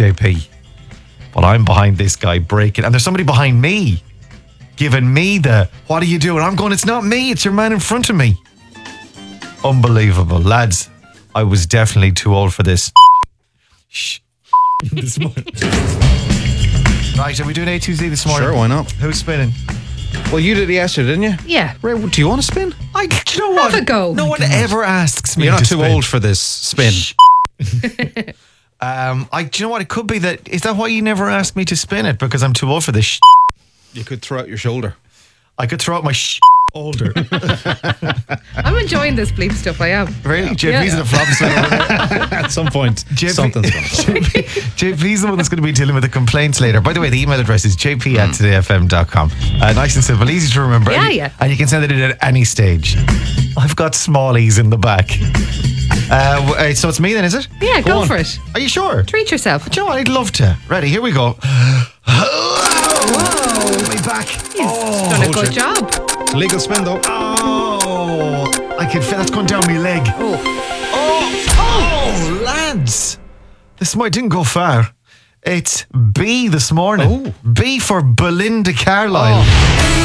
JP. But I'm behind this guy breaking, and there's somebody behind me giving me the, what are you doing? I'm going, it's not me, it's your man in front of me. Unbelievable. Lads, I was definitely too old for this. This morning. Right, are we doing A2Z this morning? Sure, why not? Who's spinning? Well, you did it yesterday, didn't you? Yeah. Ray, do you want to spin? Do you know what? Have a go. No one ever asks me. You're not to too spin. old for this spin. Do you know what? It could be that. Is that why you never ask me to spin it? Because I'm too old for this. You could throw out your shoulder. I could throw out my older. I'm enjoying this bleep stuff, I am. Really? JP's the flop spinner. At some point, something's going to happen. JP's the one that's going to be dealing with the complaints later. By the way, the email address is jp@todayfm.com. Nice and simple, easy to remember. Yeah. And you can send it in at any stage. I've got smallies in the back. So it's me then, is it? Yeah, go on. for it. Are you sure? Treat yourself. Do you know what? I'd love to. Ready, here we go. Whoa! My back. He's done a good job. Legal spin, though. Oh, I can feel that's going down my leg. Oh, lads. This didn't go far. It's B this morning. Oh. B for Belinda Carlisle.